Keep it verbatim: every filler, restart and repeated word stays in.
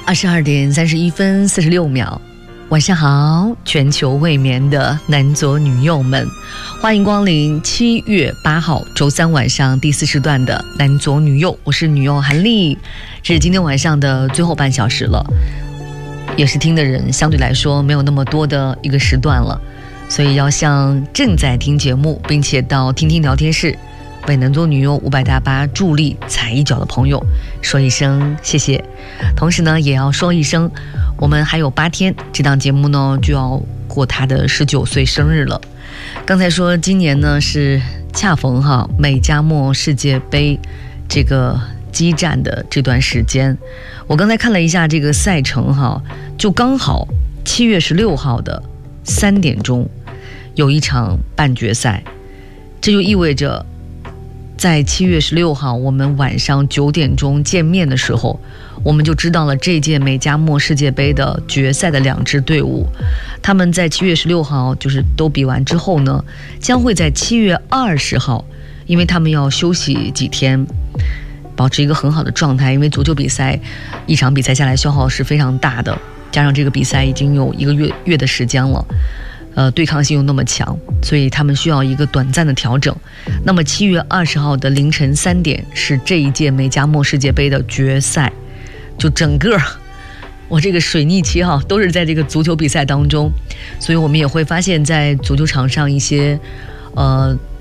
二十二点三十一分四十六秒，晚上好，全球未眠的男左女右们，欢迎光临七月八号周三晚上第四时段的男左女右，我是女右韩丽，这是今天晚上的最后半小时了，也是听的人相对来说没有那么多的一个时段了，所以要向正在听节目并且到听听聊天室为男左女右五百大巴助力踩一脚的朋友说一声谢谢，同时呢也要说一声我们还有八天这档节目呢就要过他的十九岁生日了。刚才说今年呢是恰逢哈美加墨世界杯这个激战的这段时间，我刚才看了一下这个赛程哈，就刚好七月十六号的三点钟有一场半决赛，这就意味着在七月十六号我们晚上九点钟见面的时候，我们就知道了这届美加墨世界杯的决赛的两支队伍，他们在七月十六号就是都比完之后呢，将会在七月二十号，因为他们要休息几天，保持一个很好的状态，因为足球比赛一场比赛下来消耗是非常大的，加上这个比赛已经有一个月月的时间了，呃，对抗性又那么强，所以他们需要一个短暂的调整。那么七月二十号的凌晨三点是这一届美加墨世界杯的决赛，就整个我这个水逆期哈都是在这个足球比赛当中，所以我们也会发现在足球场上一些呃